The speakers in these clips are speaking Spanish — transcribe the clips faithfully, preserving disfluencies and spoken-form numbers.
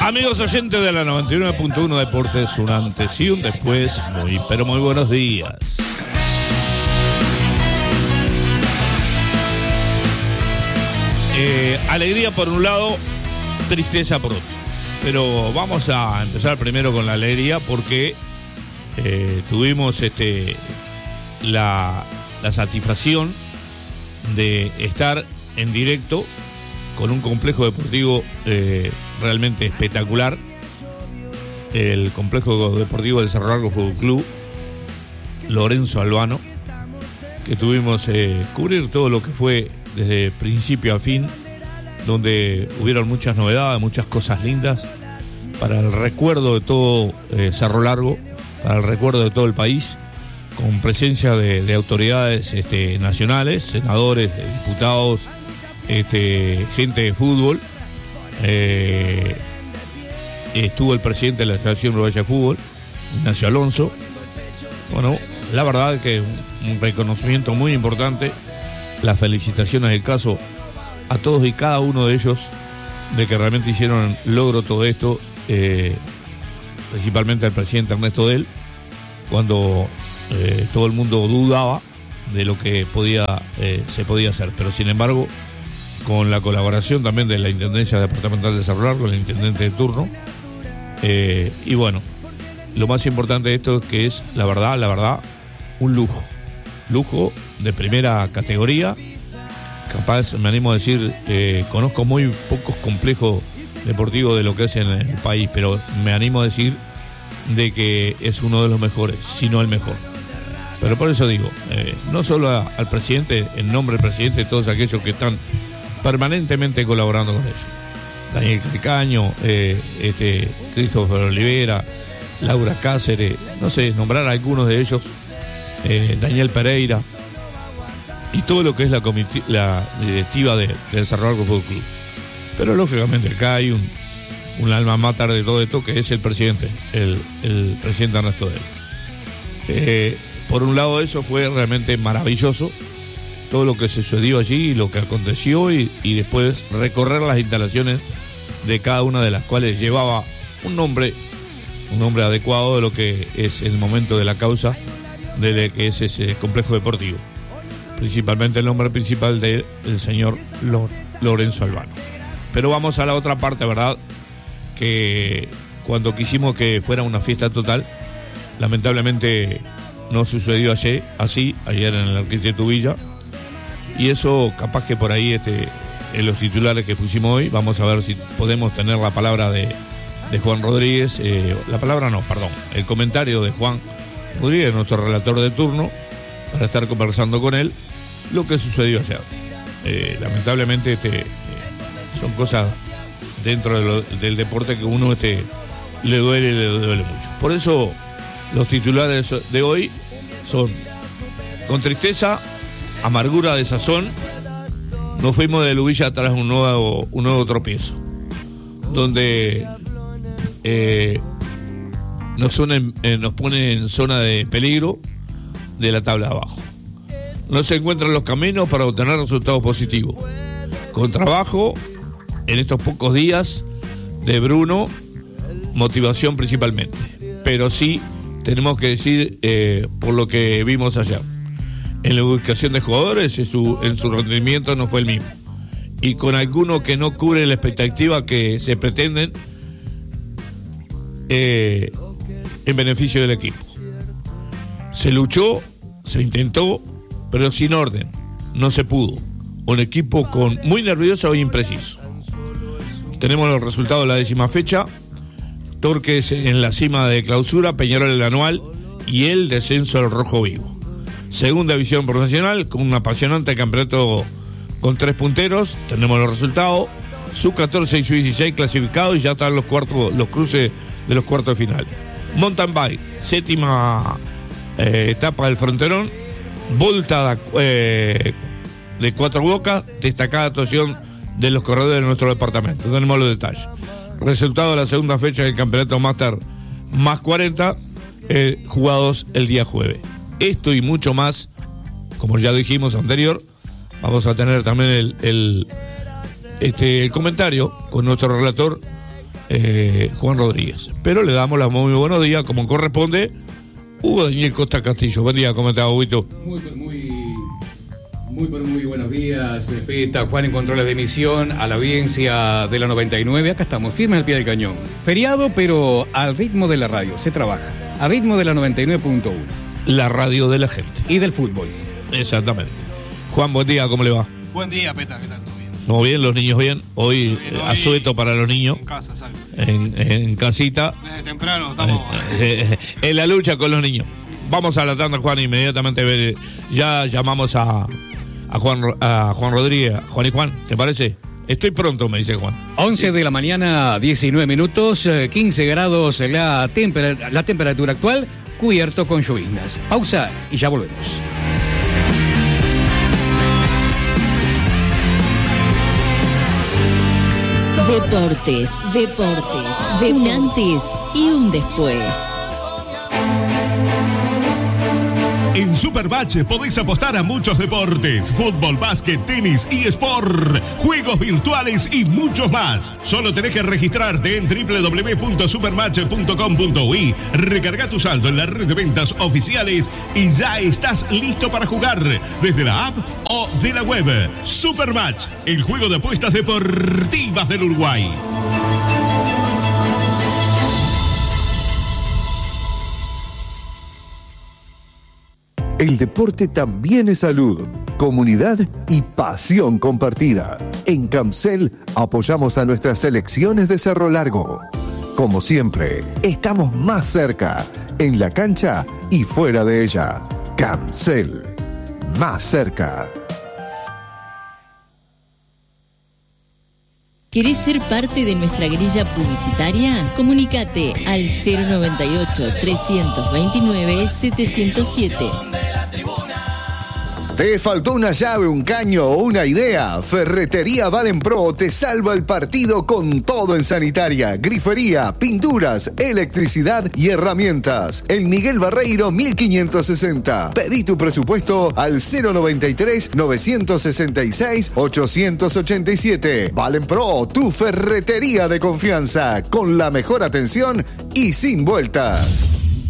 Amigos oyentes de la noventa y nueve punto uno Deportes, un antes y un después. Muy, pero muy buenos días. Eh, alegría por un lado, tristeza por otro. Pero vamos a empezar primero con la alegría porque eh, tuvimos este la, la satisfacción de estar en directo con un complejo deportivo eh, realmente espectacular, el complejo deportivo del Cerro Largo Fútbol Club Lorenzo Albano, que tuvimos eh, cubrir todo lo que fue desde principio a fin, donde hubieron muchas novedades, muchas cosas lindas para el recuerdo de todo eh, Cerro Largo, para el recuerdo de todo el país, con presencia de, de autoridades este, nacionales, senadores, diputados, este, gente de fútbol. Eh, estuvo el presidente de la Asociación Uruguaya de Fútbol, Ignacio Alonso. Bueno, la verdad que un, un reconocimiento muy importante, las felicitaciones del caso a todos y cada uno de ellos de que realmente hicieron logro todo esto, eh, principalmente al presidente Ernesto Del, cuando eh, todo el mundo dudaba de lo que podía eh, se podía hacer, pero sin embargo con la colaboración también de la Intendencia Departamental de Cerro Largo, el intendente de turno, eh, y bueno, lo más importante de esto es que es, la verdad, la verdad, un lujo, lujo de primera categoría. Capaz, me animo a decir, eh, conozco muy pocos complejos deportivos de lo que es en el país, pero me animo a decir de que es uno de los mejores, si no el mejor. Pero por eso digo, eh, no solo a, al presidente, en nombre del presidente, todos aquellos que están permanentemente colaborando con ellos. Daniel Calcaño, eh, este, Christopher Olivera, Laura Cáceres, no sé, nombrar a algunos de ellos, eh, Daniel Pereira, y todo lo que es la, comiti- la directiva de, del Cerro Largo Fútbol Club. Pero lógicamente acá hay un, un alma mater de todo esto, que es el presidente, el, el presidente Ernesto Del. Eh, por un lado, eso fue realmente maravilloso, todo lo que sucedió allí y lo que aconteció, y, y después recorrer las instalaciones de cada una de las cuales llevaba un nombre, un nombre adecuado de lo que es el momento de la causa de lo que es ese complejo deportivo. Principalmente el nombre principal del señor Lor- Lorenzo Albano. Pero vamos a la otra parte, ¿verdad? Que cuando quisimos que fuera una fiesta total, lamentablemente no sucedió ayer, así, ayer en el Arquitecto Villa. Y eso capaz que por ahí este, en los titulares que pusimos hoy, vamos a ver si podemos tener la palabra de, de Juan Rodríguez, eh, la palabra no, perdón, el comentario de Juan Rodríguez, nuestro relator de turno, para estar conversando con él lo que sucedió ayer. Eh, lamentablemente este, eh, son cosas dentro de lo, del deporte que uno este, le duele y le duele mucho. Por eso los titulares de hoy son: con tristeza, amargura de sazón, nos fuimos de Lubilla tras un nuevo, un nuevo tropiezo, donde eh, nos, son, eh, nos pone en zona de peligro de la tabla de abajo. No se encuentran los caminos para obtener resultados positivos. Con trabajo, en estos pocos días de Bruno, motivación principalmente. Pero sí, tenemos que decir, eh, por lo que vimos ayer, en la ubicación de jugadores, en su, en su rendimiento no fue el mismo. Y con alguno que no cubre la expectativa que se pretenden eh, en beneficio del equipo. Se luchó, se intentó, pero sin orden, no se pudo. Un equipo con muy nervioso e impreciso. Tenemos los resultados de la décima fecha: Torques en la cima de clausura, Peñarol el anual y el descenso del Rojo Vivo. Segunda división profesional, con un apasionante campeonato con tres punteros. Tenemos los resultados: sub catorce y sub dieciséis clasificados, y ya están los cuartos, los cruces de los cuartos de final. Mountain Bike, séptima eh, etapa del Fronterón. Volta eh, de Cuatro Bocas, destacada actuación de los corredores de nuestro departamento. Tenemos los detalles. Resultado de la segunda fecha del campeonato Master más cuarenta, eh, jugados el día jueves. Esto y mucho más, como ya dijimos anterior, vamos a tener también el, el, este, el comentario con nuestro relator eh, Juan Rodríguez. Pero le damos los muy buenos días, como corresponde, Hugo Daniel Costa Castillo. Buen día, ¿cómo estás, Huguito? Muy, muy, muy, muy, muy buenos días, Peta, Juan en controles de emisión, a la audiencia de la noventa y nueve. Acá estamos, firmes al pie del cañón. Feriado, pero al ritmo de la radio, se trabaja. Al ritmo de la noventa y nueve punto uno. La radio de la gente. Y del fútbol. Exactamente. Juan, buen día, ¿cómo le va? Buen día, Peta, ¿qué tal? ¿Todo bien? ¿Todo bien? ¿Los niños bien? Hoy, Bien, eh, hoy asueto para los niños. En casa, ¿sabes? Sí. En, en casita. Desde temprano estamos... Eh, eh, en la lucha con los niños. Vamos a la tanda, Juan, inmediatamente. Ver, ya llamamos a, a, Juan, a Juan Rodríguez. Juan y Juan, ¿te parece? Estoy pronto, me dice Juan. once de la mañana, diecinueve minutos, quince grados la, tempera- la temperatura actual, cubierto con lloviznas. Pausa y ya volvemos. Deportes, deportes, de un antes y un después. En Supermatch podéis apostar a muchos deportes: fútbol, básquet, tenis, eSport, juegos virtuales y muchos más. Solo tenés que registrarte en doble u doble u doble u punto supermatch punto com punto u i, recarga tu saldo en la red de ventas oficiales y ya estás listo para jugar desde la app o de la web. Supermatch, el juego de apuestas deportivas del Uruguay. El deporte también es salud, comunidad y pasión compartida. En Camcel apoyamos a nuestras selecciones de Cerro Largo. Como siempre, estamos más cerca, en la cancha y fuera de ella. Camcel, más cerca. ¿Querés ser parte de nuestra grilla publicitaria? Comunícate al cero noventa y ocho, trescientos veintinueve, setecientos siete. ¿Te faltó una llave, un caño o una idea? Ferretería Valenpro te salva el partido con todo en sanitaria, grifería, pinturas, electricidad y herramientas. En Miguel Barreiro mil quinientos sesenta. Pedí tu presupuesto al cero noventa y tres, novecientos sesenta y seis, ochocientos ochenta y siete. Valenpro, tu ferretería de confianza, con la mejor atención y sin vueltas.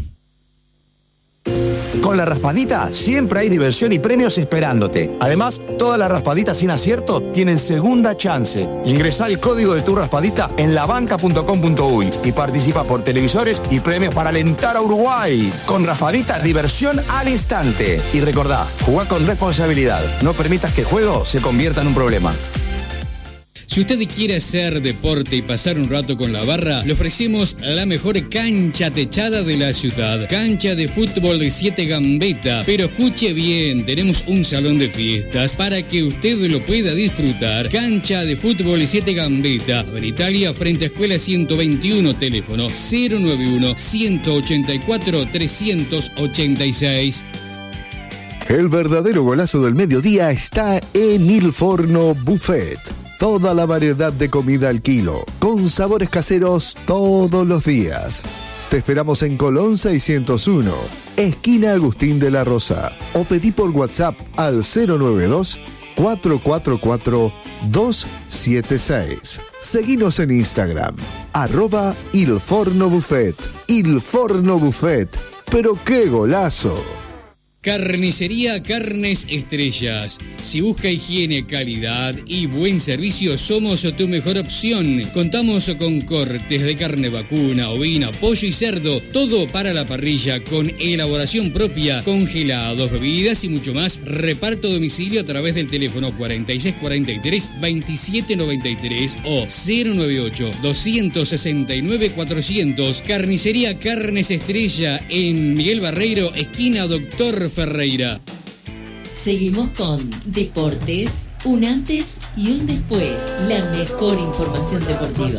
Con la raspadita siempre hay diversión y premios esperándote. Además, todas las raspaditas sin acierto tienen segunda chance. Ingresá el código de tu raspadita en labanca punto com punto uy y participa por televisores y premios para alentar a Uruguay. Con raspaditas, diversión al instante. Y recordá, jugá con responsabilidad. No permitas que el juego se convierta en un problema. Si usted quiere hacer deporte y pasar un rato con la barra, le ofrecemos la mejor cancha techada de la ciudad. Cancha de fútbol de siete Gambetta. Pero escuche bien, tenemos un salón de fiestas para que usted lo pueda disfrutar. Cancha de fútbol de siete Gambetta. En Italia, frente a Escuela ciento veintiuno, teléfono cero noventa y uno, ciento ochenta y cuatro, trescientos ochenta y seis. El verdadero golazo del mediodía está en Il Forno Buffet. Toda la variedad de comida al kilo, con sabores caseros todos los días. Te esperamos en Colón seiscientos uno, esquina Agustín de la Rosa, o pedí por WhatsApp al cero noventa y dos, cuatro cuatro cuatro, dos siete seis. Seguinos en Instagram, arroba Il Forno Buffet. Il Forno Buffet, pero qué golazo. Carnicería Carnes Estrellas. Si busca higiene, calidad y buen servicio, somos tu mejor opción. Contamos con cortes de carne vacuna, ovina, pollo y cerdo, todo para la parrilla, con elaboración propia, congelados, bebidas y mucho más. Reparto a domicilio a través del teléfono cuarenta y seis cuarenta y tres, veintisiete noventa y tres o cero noventa y ocho, doscientos sesenta y nueve, cuatrocientos. Carnicería Carnes Estrella en Miguel Barreiro, esquina Doctor Ferreira. Seguimos con Deportes, un antes y un después. La mejor información deportiva.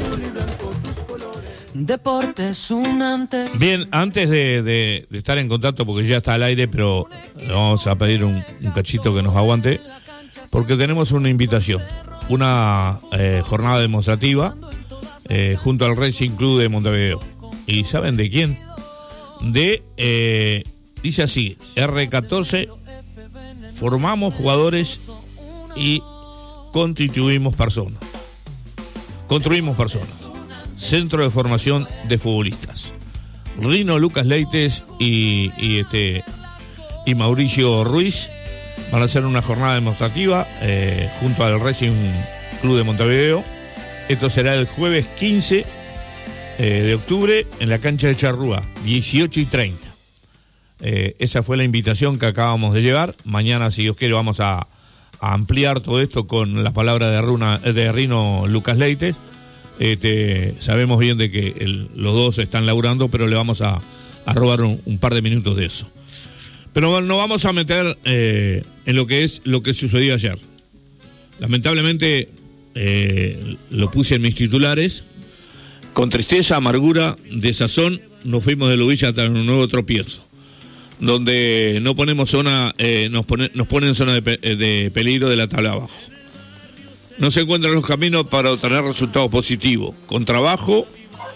Deportes, un antes. Bien, antes de, de, de estar en contacto, porque ya está al aire, pero le vamos a pedir un, un cachito que nos aguante, porque tenemos una invitación, una eh, jornada demostrativa eh, junto al Racing Club de Montevideo. ¿Y saben de quién? De... Eh, Dice así, erre catorce, formamos jugadores y constituimos personas. Construimos personas. Centro de Formación de Futbolistas. Rino Lucas Leites y, y, este, y Mauricio Ruiz van a hacer una jornada demostrativa eh, junto al Racing Club de Montevideo. Esto será el jueves quince eh, de octubre en la cancha de Charrúa, dieciocho y treinta. Eh, esa fue la invitación que acabamos de llevar. Mañana, si Dios quiere, vamos a, a ampliar todo esto con la palabra de, Runa, de Rino Lucas Leites. Este, sabemos bien de que el, los dos están laburando, pero le vamos a, a robar un, un par de minutos de eso. Pero bueno, nos vamos a meter eh, en lo que es lo que sucedió ayer. Lamentablemente, eh, lo puse en mis titulares. Con tristeza, amargura, desazón, nos fuimos de Lubilla hasta un nuevo tropiezo, donde no ponemos zona, eh, nos, pone, nos ponen en zona de, pe, de peligro de la tabla abajo. No se encuentran los caminos para obtener resultados positivos. Con trabajo,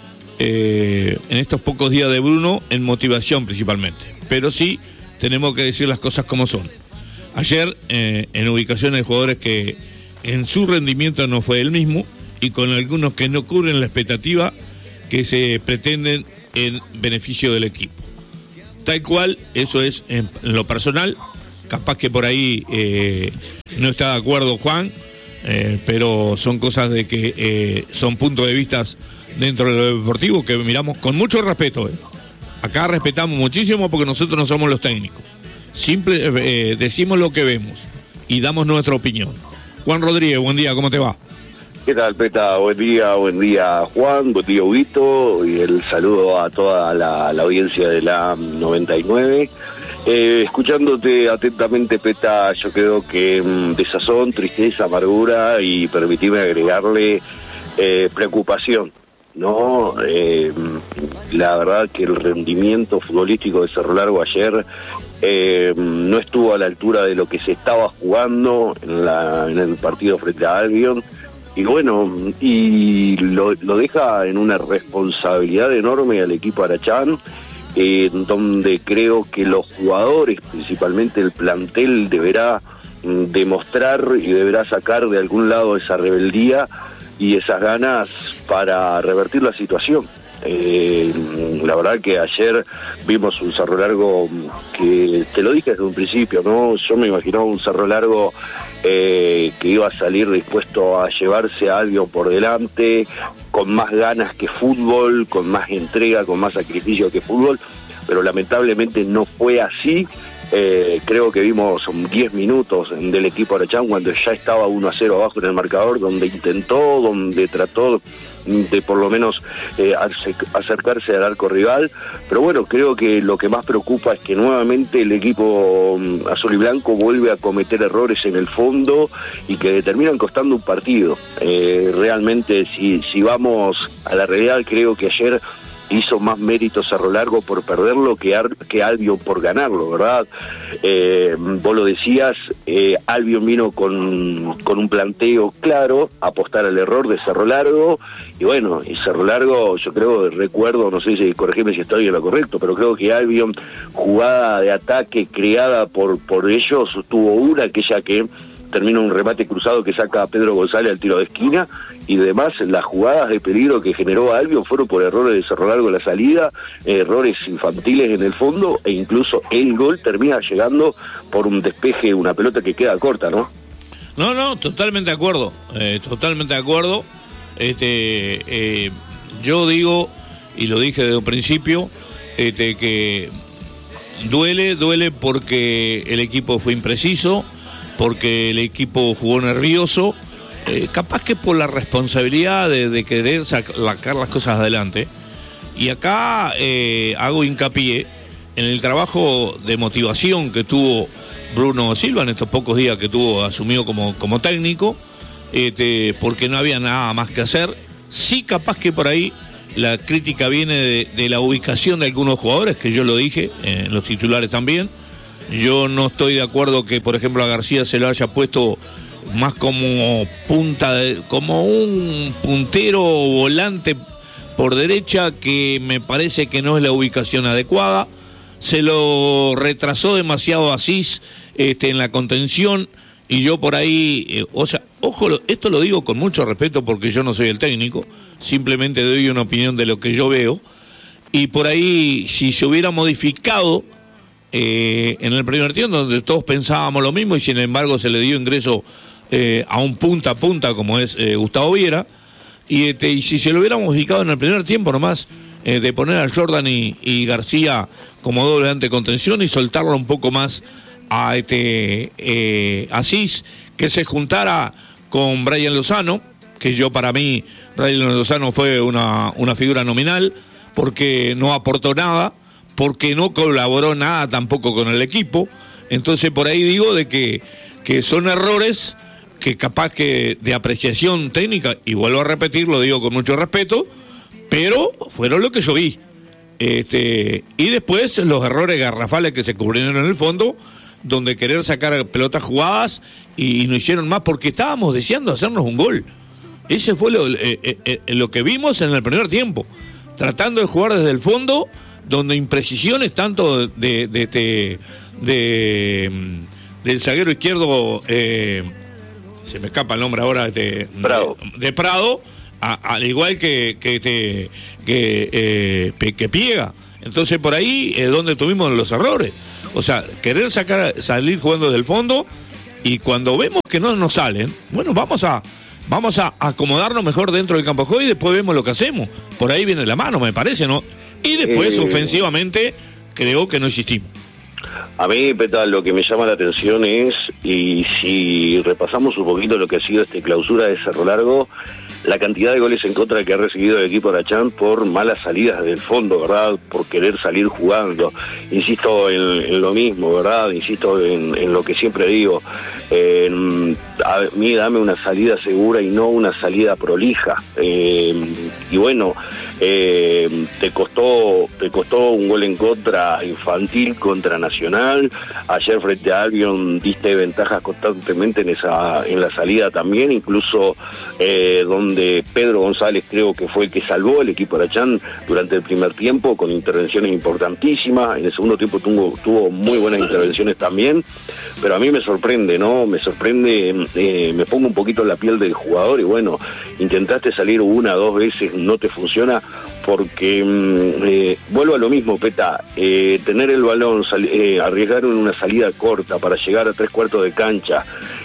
eh, en estos pocos días de Bruno, en motivación principalmente. Pero sí, tenemos que decir las cosas como son. Ayer, eh, en ubicaciones de jugadores que en su rendimiento no fue el mismo, y con algunos que no cubren la expectativa que se pretenden en beneficio del equipo. Tal cual, eso es en, en lo personal. Capaz que por ahí eh, no está de acuerdo Juan, Eh, pero son cosas de que eh, son puntos de vista dentro de lo deportivo que miramos con mucho respeto. Eh. Acá respetamos muchísimo porque nosotros no somos los técnicos. Simple, eh, decimos lo que vemos y damos nuestra opinión. Juan Rodríguez, buen día, ¿cómo te va? ¿Qué tal, Peta? Buen día, buen día, Juan, buen día, Huguito, y el saludo a toda la, la audiencia de la noventa y nueve. Eh, escuchándote atentamente, Peta, yo creo que mmm, desazón, tristeza, amargura y permitime agregarle eh, preocupación, ¿no? Eh, la verdad que el rendimiento futbolístico de Cerro Largo ayer eh, no estuvo a la altura de lo que se estaba jugando en, la, en el partido frente a Albion. Y bueno, y lo, lo deja en una responsabilidad enorme al equipo Arachán, eh, donde creo que los jugadores, principalmente el plantel, deberá mm, demostrar y deberá sacar de algún lado esa rebeldía y esas ganas para revertir la situación. Eh, la verdad que ayer vimos un Cerro Largo que, te lo dije desde un principio, ¿no? Yo me imaginaba un Cerro Largo eh, que iba a salir dispuesto a llevarse a Albion por delante, con más ganas que fútbol, con más entrega, con más sacrificio que fútbol, pero lamentablemente no fue así. Eh, creo que vimos diez minutos del equipo Arachán cuando ya estaba uno a cero abajo en el marcador, donde intentó, donde trató de por lo menos eh, acercarse al arco rival, pero bueno, creo que lo que más preocupa es que nuevamente el equipo azul y blanco vuelve a cometer errores en el fondo y que terminan costando un partido. Eh, realmente si, si vamos a la realidad, creo que ayer hizo más mérito Cerro Largo por perderlo que, Ar que Albion por ganarlo, ¿verdad? Eh, vos lo decías, eh, Albion vino con, con un planteo claro, apostar al error de Cerro Largo, y bueno, y Cerro Largo, yo creo, recuerdo, no sé si corregime si estoy en lo correcto, pero creo que Albion, jugada de ataque creada por, por ellos, tuvo una, aquella que termina un remate cruzado que saca a Pedro González al tiro de esquina, y demás las jugadas de peligro que generó Albion fueron por errores de Cerro Largo en la salida, errores infantiles en el fondo, e incluso el gol termina llegando por un despeje, una pelota que queda corta, ¿no? No, no, totalmente de acuerdo, eh, totalmente de acuerdo. Este, eh, yo digo, y lo dije desde un principio, este, que duele, duele porque el equipo fue impreciso, porque el equipo jugó nervioso, eh, capaz que por la responsabilidad de, de querer sacar las cosas adelante. Y acá eh, hago hincapié en el trabajo de motivación que tuvo Bruno Silva en estos pocos días que tuvo asumido como, como técnico, este, porque no había nada más que hacer. Sí, capaz que por ahí la crítica viene de, de la ubicación de algunos jugadores, que yo lo dije en los titulares también. Yo no estoy de acuerdo que, por ejemplo, a García se lo haya puesto más como punta, de, como un puntero volante por derecha, que me parece que no es la ubicación adecuada. Se lo retrasó demasiado a Asís este, en la contención, y yo por ahí, eh, o sea, ojo, esto lo digo con mucho respeto porque yo no soy el técnico, simplemente doy una opinión de lo que yo veo, y por ahí, si se hubiera modificado eh, en el primer tiempo, donde todos pensábamos lo mismo, y sin embargo se le dio ingreso eh, a un punta a punta, como es eh, Gustavo Viera, y, este, y si se lo hubiera modificado en el primer tiempo nomás, eh, de poner a Jordan y, y García como doble ante contención y soltarlo un poco más a este eh, Asís, que se juntara con Brian Lozano, que yo para mí, Brian Lozano fue una, una figura nominal, porque no aportó nada, porque no colaboró nada tampoco con el equipo. Entonces por ahí digo de que, que son errores que capaz que de apreciación técnica, y vuelvo a repetir, lo digo con mucho respeto, pero fueron lo que yo vi. Este, y después los errores garrafales que se cubrieron en el fondo, donde querer sacar pelotas jugadas y, y no hicieron más, porque estábamos deseando hacernos un gol. Ese fue lo, eh, eh, lo que vimos en el primer tiempo, tratando de jugar desde el fondo, donde imprecisiones tanto de, de, de, de del zaguero izquierdo, eh, se me escapa el nombre ahora, de Prado, de, de Prado a, al igual que que, que, que, eh, que Piega. Entonces por ahí es donde tuvimos los errores. O sea, querer sacar, salir jugando desde el fondo, y cuando vemos que no nos salen, bueno, vamos a vamos a acomodarnos mejor dentro del campo de juego y después vemos lo que hacemos. Por ahí viene la mano, me parece, ¿no? Y después, eh... ofensivamente, creo que no existimos. A mí, Peta, lo que me llama la atención es, y si repasamos un poquito lo que ha sido esta clausura de Cerro Largo, la cantidad de goles en contra que ha recibido el equipo Arachán por malas salidas del fondo, ¿verdad? Por querer salir jugando. Insisto en, en lo mismo, ¿verdad? Insisto en, en lo que siempre digo. Eh, a mí dame una salida segura y no una salida prolija. Eh, y bueno, eh, te costó te costó un gol en contra infantil contra Nacional. Ayer frente a Albion diste ventajas constantemente en esa en la salida también, incluso eh, donde Pedro González creo que fue el que salvó el equipo Arachán durante el primer tiempo con intervenciones importantísimas. En el segundo tiempo tuvo, tuvo muy buenas intervenciones también, pero a mí me sorprende, ¿no? Me sorprende, eh, me pongo un poquito en la piel del jugador y bueno, intentaste salir una, dos veces, no te funciona, porque eh, vuelvo a lo mismo, Peta, eh, tener el balón, eh, arriesgar en una salida corta para llegar a tres cuartos de cancha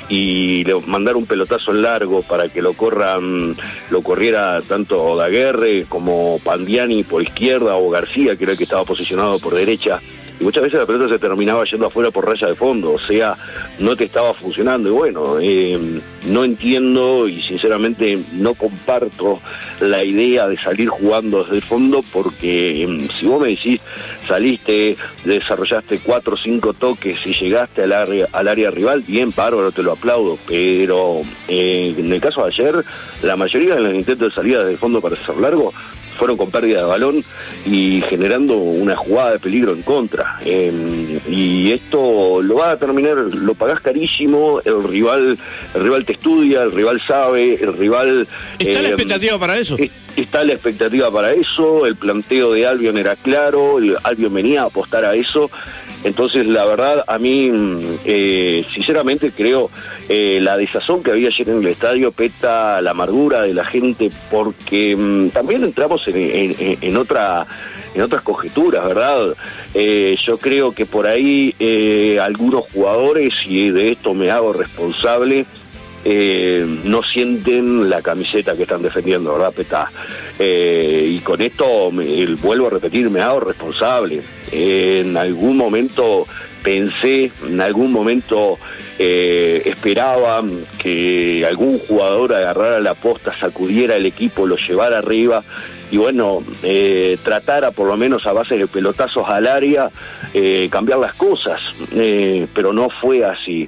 y le, mandar un pelotazo en largo para que lo corran, lo corriera tanto Daguerre como Pandiani por izquierda o García, que era el que estaba posicionado por derecha, y muchas veces la pelota se terminaba yendo afuera por raya de fondo, o sea, no te estaba funcionando. Y bueno, eh, no entiendo y sinceramente no comparto la idea de salir jugando desde el fondo, porque eh, si vos me decís, saliste, desarrollaste cuatro o cinco toques y llegaste al área, al área rival, bien, bárbaro, te lo aplaudo, pero eh, en el caso de ayer, la mayoría de los intentos de salida desde el fondo para Cerro Largo fueron con pérdida de balón y generando una jugada de peligro en contra. Eh, y esto lo va a terminar, lo pagás carísimo, el rival, el rival te estudia, el rival sabe, el rival... ¿Está eh, la expectativa para eso? Está la expectativa para eso, el planteo de Albion era claro, el Albion venía a apostar a eso. Entonces, la verdad, a mí, eh, sinceramente, creo eh, la desazón que había ayer en el estadio, Peta, la amargura de la gente, porque mmm, también entramos en, en, en otra... en otras conjeturas, ¿verdad? Eh, yo creo que por ahí eh, algunos jugadores, y de esto me hago responsable, eh, no sienten la camiseta que están defendiendo, ¿verdad, Peta? Eh, y con esto, me, vuelvo a repetir, me hago responsable. Eh, en algún momento pensé, en algún momento eh, esperaba que algún jugador agarrara la posta, sacudiera el equipo, lo llevara arriba, y bueno, eh, tratara por lo menos a base de pelotazos al área, eh, cambiar las cosas, eh, pero no fue así.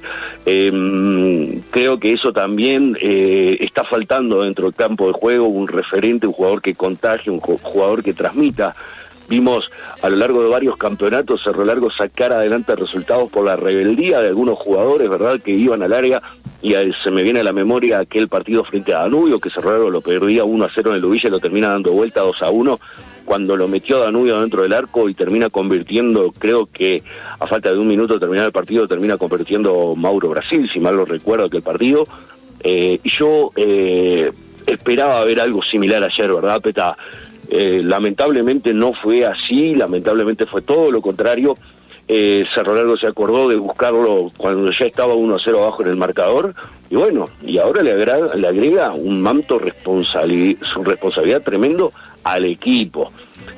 Eh, creo que eso también eh, está faltando dentro del campo de juego, un referente, un jugador que contagie, un jugador que transmita. Vimos a lo largo de varios campeonatos Cerro Largo sacar adelante resultados por la rebeldía de algunos jugadores, ¿verdad?, que iban al área y a, se me viene a la memoria aquel partido frente a Danubio, que Cerro Largo lo perdía uno a cero en el Ubilla y lo termina dando vuelta dos a uno, cuando lo metió Danubio dentro del arco y termina convirtiendo, creo que a falta de un minuto de terminar el partido, termina convirtiendo Mauro Brasil, si mal lo recuerdo, aquel partido. Eh, y yo eh, esperaba ver algo similar ayer, ¿verdad, Peta? Eh, lamentablemente no fue así, lamentablemente fue todo lo contrario. Eh, Cerro Largo se acordó de buscarlo cuando ya estaba uno a cero abajo en el marcador, y bueno, y ahora le agrega, le agrega un manto responsabilidad, su responsabilidad tremendo al equipo.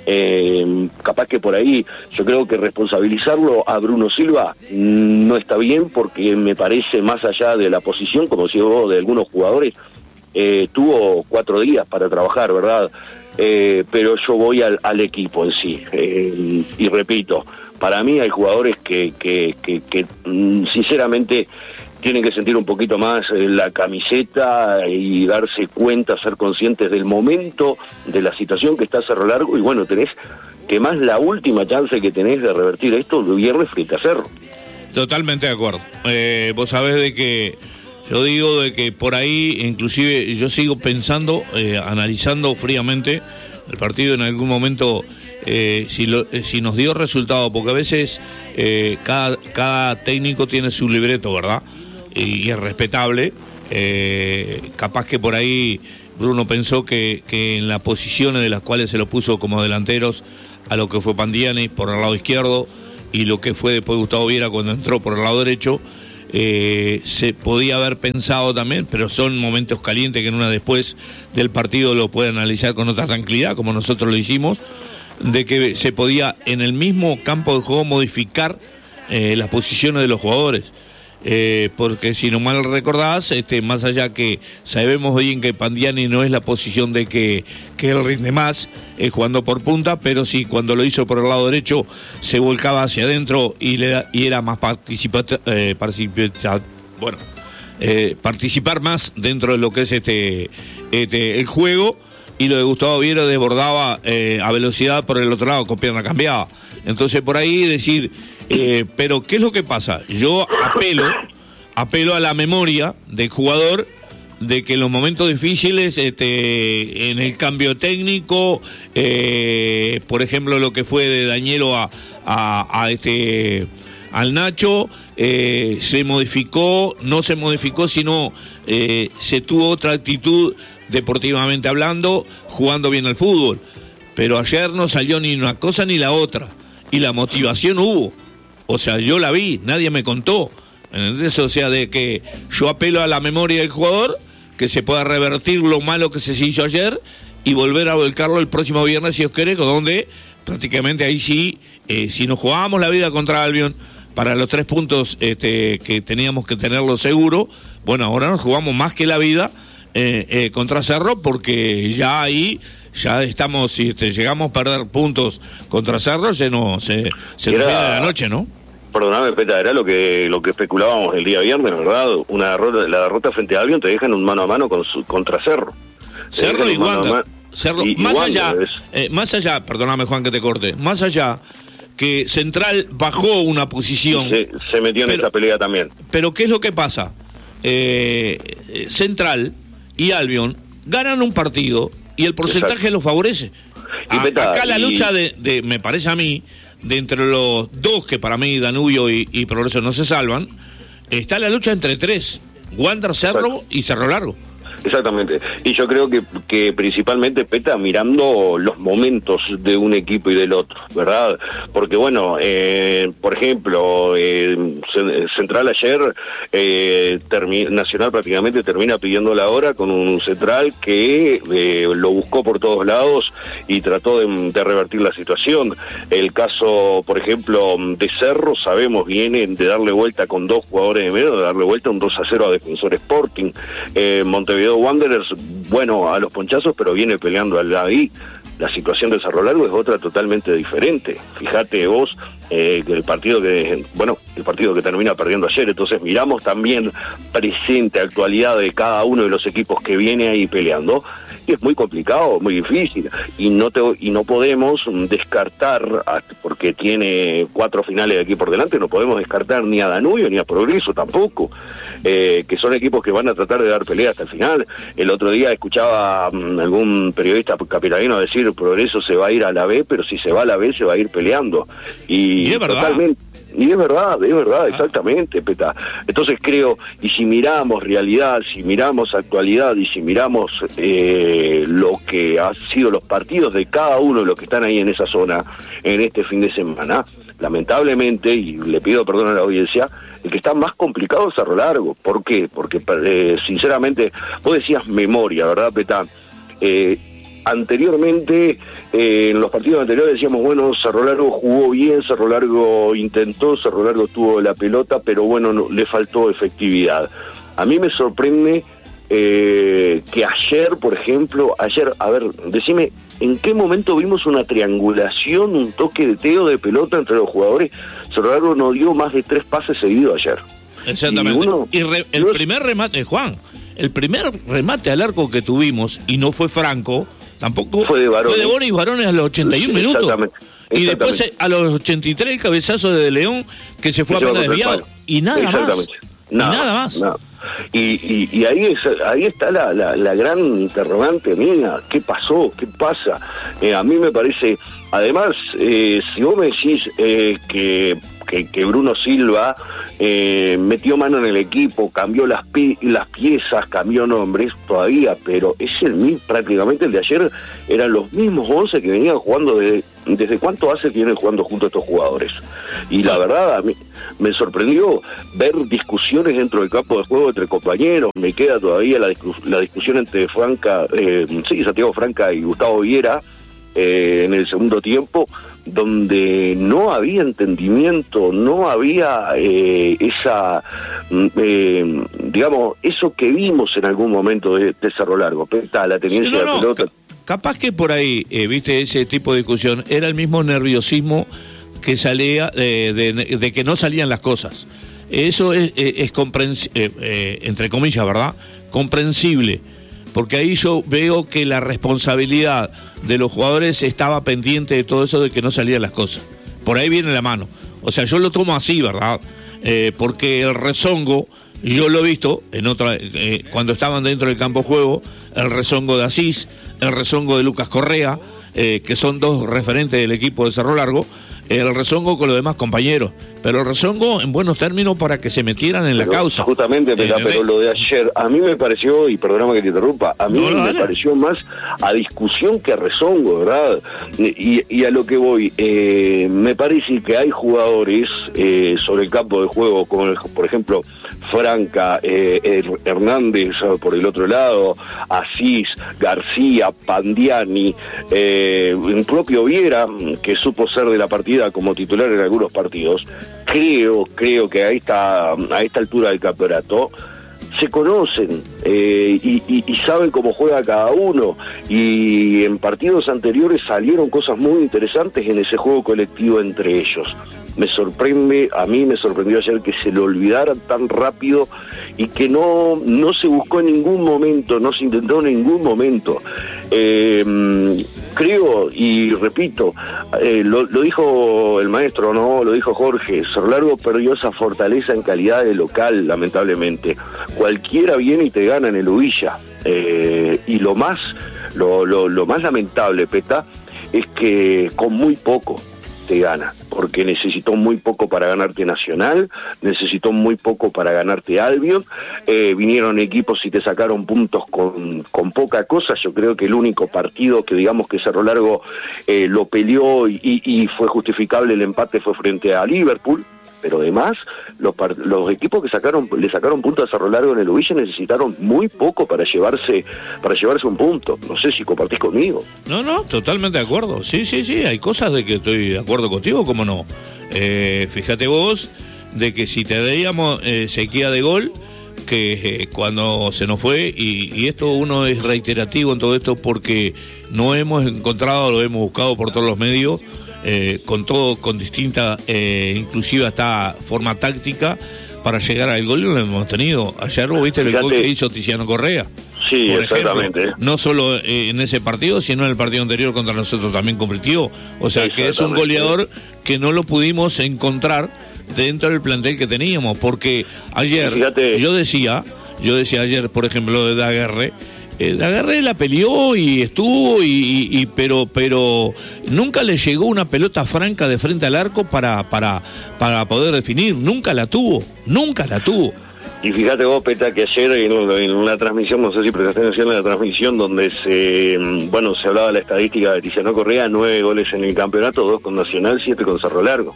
Eh, capaz que por ahí yo creo que responsabilizarlo a Bruno Silva no está bien, porque me parece, más allá de la posición, como decía vos, de algunos jugadores, eh, tuvo cuatro días para trabajar, ¿verdad? Eh, pero yo voy al, al equipo en sí, eh, y repito, para mí hay jugadores que, que, que, que sinceramente tienen que sentir un poquito más la camiseta y darse cuenta, ser conscientes del momento, de la situación que está Cerro Largo, y bueno, tenés que más la última chance que tenés de revertir esto el viernes frente a Cerro. Totalmente de acuerdo. Eh, vos sabés de que yo digo de que por ahí, inclusive yo sigo pensando, eh, analizando fríamente el partido en algún momento, eh, si, lo, eh, si nos dio resultado, porque a veces eh, cada, cada técnico tiene su libreto, ¿verdad? Y, y es respetable. Eh, capaz que por ahí Bruno pensó que, que en las posiciones de las cuales se lo puso como delanteros a lo que fue Pandiani por el lado izquierdo y lo que fue después Gustavo Viera cuando entró por el lado derecho, Eh, se podía haber pensado también, pero son momentos calientes que en una después del partido lo puede analizar con otra tranquilidad, como nosotros lo hicimos, de que se podía en el mismo campo de juego modificar eh, las posiciones de los jugadores. Eh, porque si no mal recordás, este, más allá que sabemos bien que Pandiani no es la posición de que, que él rinde más eh, jugando por punta, pero sí cuando lo hizo por el lado derecho se volcaba hacia adentro y, le, y era más participat, eh, participat, bueno, eh, participar más dentro de lo que es este, este el juego, y lo de Gustavo Viera desbordaba eh, a velocidad por el otro lado con pierna cambiada. Entonces por ahí decir, eh, pero ¿qué es lo que pasa? Yo apelo, apelo a la memoria del jugador, de que en los momentos difíciles, este, en el cambio técnico, eh, por ejemplo lo que fue de Dañero a, a, a este al Nacho, eh, se modificó, no se modificó, sino eh, se tuvo otra actitud deportivamente hablando, jugando bien al fútbol. Pero ayer no salió ni una cosa ni la otra, y la motivación hubo, o sea, yo la vi, nadie me contó, ¿entendés? O sea, de que yo apelo a la memoria del jugador, que se pueda revertir lo malo que se hizo ayer y volver a volcarlo el próximo viernes, si os quiere, donde prácticamente ahí sí, eh, si nos jugábamos la vida contra Albion para los tres puntos este, que teníamos que tenerlo seguro, bueno, ahora nos jugamos más que la vida eh, eh, contra Cerro, porque ya ahí ya estamos, si este, llegamos a perder puntos contra Cerro, se nos se, se nos viene de la noche, ¿no? Perdóname, Peta, era lo que lo que especulábamos el día viernes, ¿verdad? Una derrota, la derrota frente a Albion te dejan un mano a mano con su, contra Cerro. Cerro y Wander. Cerro, y, más y allá, Wander, eh, más allá, perdóname Juan que te corte, más allá que Central bajó una posición. Se, se metió en pero, esa pelea también. Pero ¿qué es lo que pasa? Eh, Central y Albion ganan un partido y el porcentaje Exacto. los favorece. Y A, Peta, acá la y... lucha de, de, me parece a mí, de entre los dos, que para mí Danubio y, y Progreso no se salvan, está la lucha entre tres, Wander, Cerro Exacto. y Cerro Largo. Exactamente, y yo creo que, que principalmente, Peta, mirando los momentos de un equipo y del otro, ¿verdad? Porque bueno, eh, por ejemplo, eh, Central ayer, eh, termi- Nacional prácticamente termina pidiendo la hora con un Central que eh, lo buscó por todos lados y trató de, de revertir la situación. El caso, por ejemplo, de Cerro, sabemos, viene de darle vuelta con dos jugadores de menos, de darle vuelta un dos a cero a Defensor Sporting. eh, Montevideo Wanderers, bueno, a los ponchazos, pero viene peleando al ahí. La situación de Cerro Largo es otra totalmente diferente. Fíjate vos eh, que el partido que, bueno, el partido que termina perdiendo ayer, entonces miramos también presente, actualidad de cada uno de los equipos que viene ahí peleando, y es muy complicado, muy difícil, y no te, y no podemos descartar, porque tiene cuatro finales de aquí por delante, no podemos descartar ni a Danubio ni a Progreso tampoco, eh, que son equipos que van a tratar de dar pelea hasta el final. El otro día escuchaba um, algún periodista capitalino decir, Progreso se va a ir a la B, pero si se va a la B se va a ir peleando, y, y es totalmente. Y es verdad, es verdad, exactamente, Peta. Entonces creo, y si miramos realidad, si miramos actualidad, y si miramos eh, lo que han sido los partidos de cada uno de los que están ahí en esa zona en este fin de semana, lamentablemente, y le pido perdón a la audiencia, el que está más complicado es Cerro Largo. ¿Por qué? Porque eh, sinceramente, vos decías memoria, ¿verdad, Peta? Eh, Anteriormente, eh, en los partidos anteriores decíamos, bueno, Cerro Largo jugó bien, Cerro Largo intentó, Cerro Largo tuvo la pelota, pero bueno, no, le faltó efectividad. A mí me sorprende eh, que ayer, por ejemplo, ayer, a ver, decime, ¿en qué momento vimos una triangulación, un toque de teo de pelota entre los jugadores? Cerro Largo no dio más de tres pases seguidos ayer. Exactamente. Y, uno, y re, el no, primer remate, Juan, el primer remate al arco que tuvimos, y no fue franco, tampoco fue de Varones, fue de Boris Varones a los ochenta y un minutos. Exactamente, exactamente. Y después a los ochenta y tres el cabezazo de, de León que se fue apenas desviado. Y nada más. Nada, y nada más. Nada. Y, y, y ahí es, ahí está la, la, la gran interrogante mía. ¿Qué pasó? ¿Qué pasa? Eh, a mí me parece, además, eh, si vos me decís eh, que, que, que Bruno Silva eh, metió mano en el equipo, cambió las, pi las piezas, cambió nombres, todavía, pero es el mismo, prácticamente el de ayer, eran los mismos once que venían jugando desde, desde cuánto hace que vienen jugando juntos estos jugadores. Y la verdad, a mí me sorprendió ver discusiones dentro del campo de juego entre compañeros. Me queda todavía la, discus la discusión entre Franca, eh, sí, Santiago Franca y Gustavo Viera eh, en el segundo tiempo, donde no había entendimiento, no había eh, esa, eh, digamos, eso que vimos en algún momento de, de Cerro Largo, Peta, la tenencia sí, no, de pelota. No, capaz que por ahí, eh, viste, ese tipo de discusión, era el mismo nerviosismo que salía eh, de, de que no salían las cosas. Eso es, es, es comprensible, eh, eh, entre comillas, ¿verdad? Comprensible, porque ahí yo veo que la responsabilidad de los jugadores estaba pendiente de todo eso de que no salían las cosas. Por ahí viene la mano. O sea, yo lo tomo así, ¿verdad? Eh, porque el rezongo, yo lo he visto en otra, eh, cuando estaban dentro del campo de juego, el rezongo de Asís, el rezongo de Lucas Correa, eh, que son dos referentes del equipo de Cerro Largo, el rezongo con los demás compañeros, pero el rezongo en buenos términos para que se metieran en pero, la causa. Justamente, pero, eh, pero lo de ayer, a mí me pareció, y perdóname que te interrumpa, a mí no, no, me no. pareció más a discusión que a rezongo, ¿verdad? Y, y a lo que voy, eh, me parece que hay jugadores eh, sobre el campo de juego, como el, por ejemplo, Franca, eh, Hernández por el otro lado, Asís, García, Pandiani, eh, el propio Viera, que supo ser de la partida como titular en algunos partidos. Creo, creo que a esta, a esta altura del campeonato se conocen eh, y, y, y saben cómo juega cada uno, y en partidos anteriores salieron cosas muy interesantes en ese juego colectivo entre ellos. Me sorprende, a mí me sorprendió ayer que se lo olvidaran tan rápido y que no, no se buscó en ningún momento, no se intentó en ningún momento. Eh, creo, y repito, eh, lo, lo dijo el maestro, no, lo dijo Jorge, Cerro Largo perdió esa fortaleza en calidad de local, lamentablemente. Cualquiera viene y te gana en el Uvilla. Eh, y lo más, lo, lo, lo más lamentable, Peta, es que con muy poco te gana, porque necesitó muy poco para ganarte Nacional, necesitó muy poco para ganarte Albion, eh, vinieron equipos y te sacaron puntos con, con poca cosa. Yo creo que el único partido que digamos que Cerro Largo eh, lo peleó y, y, y fue justificable el empate fue frente a Liverpool, pero además los, los equipos que sacaron le sacaron puntos a Cerro Largo en el Uvilla necesitaron muy poco para llevarse para llevarse un punto. No sé si compartís conmigo. No, no, totalmente de acuerdo. Sí, sí, sí, hay cosas de que estoy de acuerdo contigo, cómo no. Eh, fíjate vos de que si te veíamos eh, sequía de gol, que eh, cuando se nos fue, y, y esto uno es reiterativo en todo esto porque no hemos encontrado, lo hemos buscado por todos los medios, Eh, con todo, con distinta, eh, inclusive hasta forma táctica para llegar al gol, y lo hemos tenido. Ayer vos viste el gol que hizo Tiziano Correa. Sí, por exactamente. ejemplo, no solo eh, en ese partido, sino en el partido anterior contra nosotros también convirtió. O sea, que es un goleador que no lo pudimos encontrar dentro del plantel que teníamos, porque ayer Fíjate. yo decía, yo decía ayer, por ejemplo, de Daguerre, eh, Daguerre la peleó y estuvo, y, y, y pero pero nunca le llegó una pelota franca de frente al arco para, para, para poder definir, nunca la tuvo, nunca la tuvo. Y fíjate vos, Peta, que ayer en, en una transmisión, no sé si prestaste atención en la transmisión, donde se bueno se hablaba de la estadística de Tiziano Correa, nueve goles en el campeonato, dos con Nacional, siete con Cerro Largo.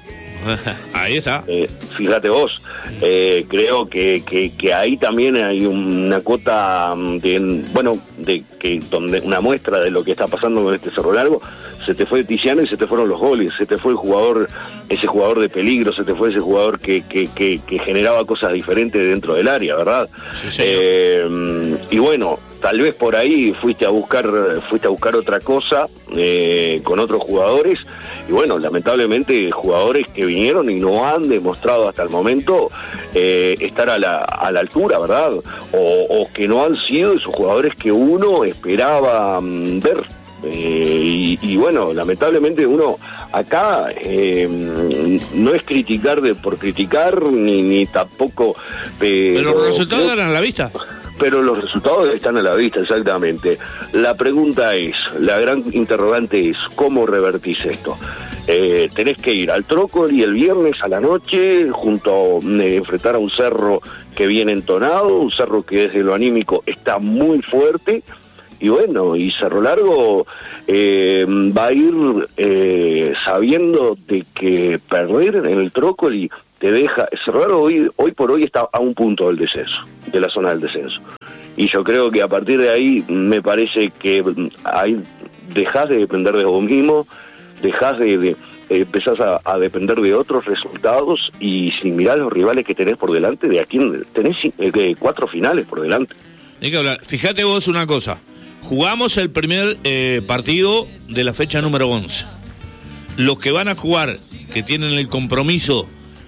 Ahí está. Eh, fíjate vos, eh, creo que, que, que ahí también hay una cuota de, bueno, de que donde una muestra de lo que está pasando con este Cerro Largo. Se te fue Tiziano y se te fueron los goles, se te fue el jugador, ese jugador de peligro, se te fue ese jugador que, que, que, que generaba cosas diferentes dentro del área, ¿verdad? Sí, eh, y bueno, tal vez por ahí fuiste a buscar, fuiste a buscar otra cosa eh, con otros jugadores, y bueno, lamentablemente jugadores que vinieron y no han demostrado hasta el momento eh, estar a la, a la altura, ¿verdad? O, o que no han sido esos jugadores que uno esperaba um, ver. Eh, y, y bueno, lamentablemente uno acá eh, no es criticar de por criticar, ni, ni tampoco... Pero, pero los resultados están a la vista. Pero los resultados están a la vista, exactamente. La pregunta es, la gran interrogante es, ¿cómo revertís esto? Eh, tenés que ir al Trócoli el viernes a la noche, junto a eh, enfrentar a un Cerro que viene entonado, un Cerro que desde lo anímico está muy fuerte. Y bueno, y Cerro Largo eh, va a ir eh, sabiendo de que perder en el Trócoli te deja... Cerro Largo hoy, hoy por hoy está a un punto del descenso, de la zona del descenso. Y yo creo que a partir de ahí me parece que ahí dejás de depender de vos mismo, dejás de... de empezás a, a depender de otros resultados, y si mirás los rivales que tenés por delante, de aquí tenés eh, cuatro finales por delante. Hay que hablar. Fíjate vos una cosa. Jugamos el primer eh, partido de la fecha número once. Los que van a jugar, que tienen el compromiso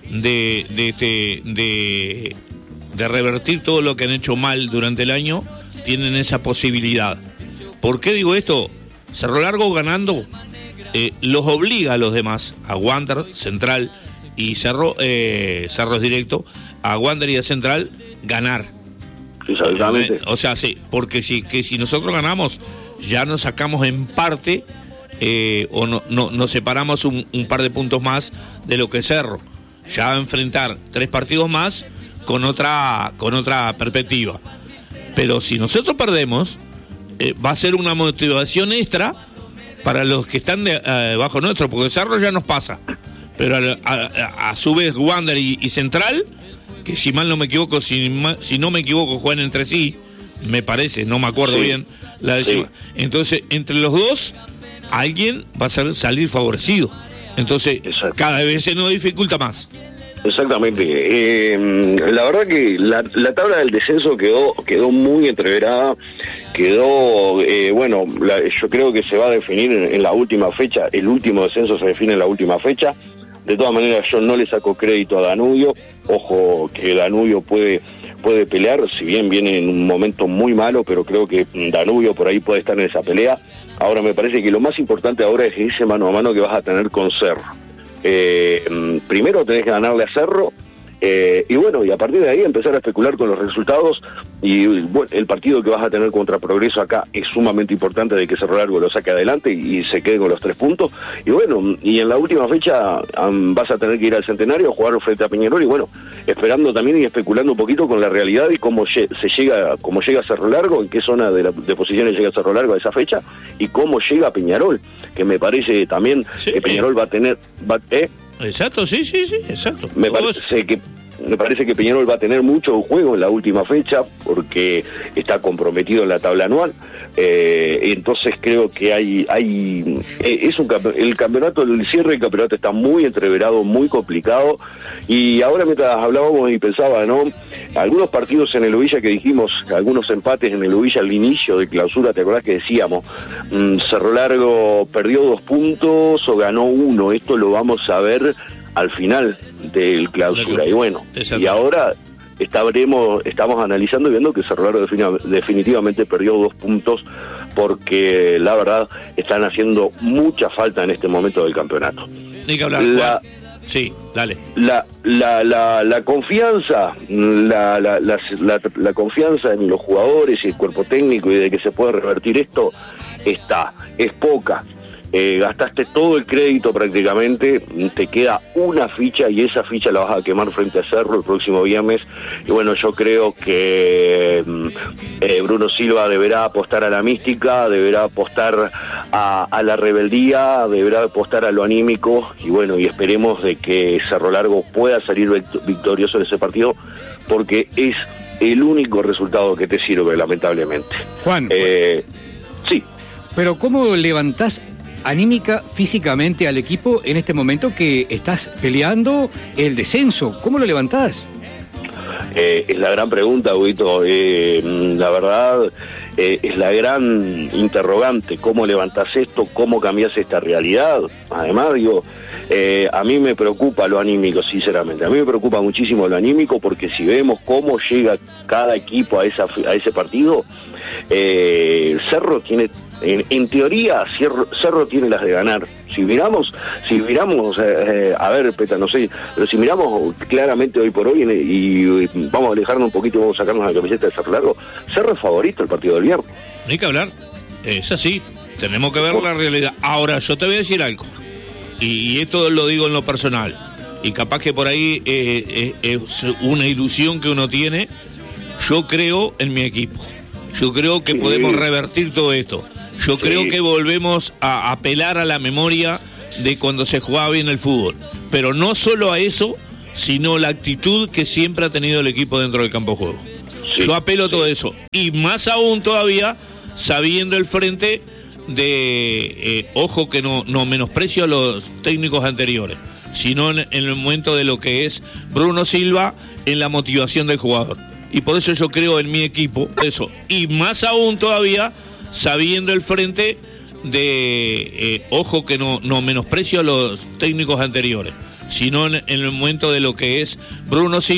de, de, de, de, de revertir todo lo que han hecho mal durante el año, tienen esa posibilidad. ¿Por qué digo esto? Cerro Largo ganando eh, los obliga a los demás, a Wander, Central y Cerro, eh, Cerro es directo, a Wander y a Central, ganar. Exactamente. O sea, sí, porque si, que si nosotros ganamos, ya nos sacamos en parte, eh, o no, no, nos separamos un, un par de puntos más de lo que es Cerro. Ya va a enfrentar tres partidos más con otra, con otra perspectiva. Pero si nosotros perdemos, eh, va a ser una motivación extra para los que están de, eh, bajo nuestro, porque Cerro ya nos pasa. Pero a, a, a su vez Wander y, y Central, que si mal no me equivoco, si, ma, si no me equivoco, juegan entre sí, me parece, no me acuerdo sí. bien la décima. Sí. Entonces, entre los dos, alguien va a ser, salir favorecido. Entonces, Exacto. cada vez se nos dificulta más. Exactamente. Eh, la verdad que la, la tabla del descenso quedó quedó muy entreverada, quedó, eh, bueno, la, yo creo que se va a definir en, en la última fecha, el último descenso se define en la última fecha. De todas maneras, yo no le saco crédito a Danubio. Ojo que Danubio puede, puede pelear, si bien viene en un momento muy malo, pero creo que Danubio por ahí puede estar en esa pelea. Ahora me parece que lo más importante ahora es ese mano a mano que vas a tener con Cerro. Eh, primero tenés que ganarle a Cerro, eh, y bueno, y a partir de ahí empezar a especular con los resultados. Y bueno, el partido que vas a tener contra Progreso acá es sumamente importante, de que Cerro Largo lo saque adelante y, y se quede con los tres puntos. Y bueno, y en la última fecha um, vas a tener que ir al Centenario a jugar frente a Peñarol, y bueno, esperando también y especulando un poquito con la realidad y cómo se llega, cómo llega a Cerro Largo, en qué zona de, la, de posiciones llega Cerro Largo a esa fecha, y cómo llega Peñarol, que me parece también sí, que Peñarol va a tener... Va, ¿eh? Exacto, sí, sí, sí, exacto. Me parece que me parece que Peñarol va a tener mucho juego en la última fecha, porque está comprometido en la tabla anual. Eh, entonces creo que hay hay eh, es un el campeonato, el cierre del campeonato está muy entreverado, muy complicado. Y ahora, mientras hablábamos y pensaba, ¿no? Algunos partidos en el Uvilla que dijimos, algunos empates en el Uvilla al inicio de clausura, ¿te acordás que decíamos? Mmm, Cerro Largo perdió dos puntos o ganó uno. Esto lo vamos a ver al final del clausura. Y bueno, y ahora estaremos, estamos analizando y viendo que Cerro Largo defini- definitivamente perdió dos puntos porque la verdad están haciendo mucha falta en este momento del campeonato. Hay que hablar. La, sí, dale. La, la, la, la confianza, la, la, la, la, la confianza en los jugadores y el cuerpo técnico y de que se puede revertir esto está, es poca. Eh, gastaste todo el crédito prácticamente, te queda una ficha y esa ficha la vas a quemar frente a Cerro el próximo viernes. Y bueno, yo creo que eh, Bruno Silva deberá apostar a la mística, deberá apostar a, a la rebeldía, deberá apostar a lo anímico y bueno, y esperemos de que Cerro Largo pueda salir victorioso de ese partido porque es el único resultado que te sirve, lamentablemente. Juan. Eh, sí. Pero ¿cómo levantás anímica, físicamente al equipo en este momento que estás peleando el descenso? ¿Cómo lo levantás? Eh, es la gran pregunta, Huguito. Eh, la verdad, eh, es la gran interrogante. ¿Cómo levantás esto? ¿Cómo cambiás esta realidad? Además, digo, eh, a mí me preocupa lo anímico, sinceramente. A mí me preocupa muchísimo lo anímico porque si vemos cómo llega cada equipo a, esa, a ese partido, eh, Cerro tiene... En, en teoría, Cerro, Cerro tiene las de ganar. Si miramos, si miramos, eh, eh, a ver, Peta, no sé, pero si miramos claramente hoy por hoy y, y, y vamos a alejarnos un poquito y vamos a sacarnos la camiseta de Cerro Largo, Cerro es favorito el partido del viernes. No hay que hablar, es así, tenemos que ver la realidad. Ahora, yo te voy a decir algo, y, y esto lo digo en lo personal, y capaz que por ahí eh, eh, es una ilusión que uno tiene. Yo creo en mi equipo, yo creo que sí. podemos revertir todo esto. Yo sí. creo que volvemos a apelar a la memoria de cuando se jugaba bien el fútbol. Pero no solo a eso, sino la actitud que siempre ha tenido el equipo dentro del campo de juego. Sí. Yo apelo a todo eso. Y más aún todavía, sabiendo el frente de... Eh, ojo que no, no menosprecio a los técnicos anteriores, sino en, en el momento de lo que es Bruno Silva, en la motivación del jugador. Y por eso yo creo en mi equipo. Eso. Y más aún todavía... sabiendo el frente de, eh, ojo que no, no menosprecio a los técnicos anteriores, sino en, en el momento de lo que es Bruno Silva.